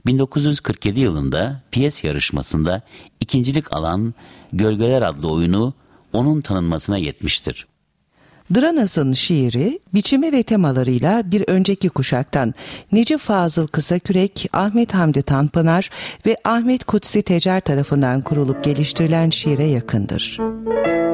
1947 yılında piyes yarışmasında ikincilik alan Gölgeler adlı oyunu onun tanınmasına yetmiştir. Dranas'ın şiiri, biçimi ve temalarıyla bir önceki kuşaktan Necip Fazıl Kısakürek, Ahmet Hamdi Tanpınar ve Ahmet Kutsi Tecer tarafından kurulup geliştirilen şiire yakındır.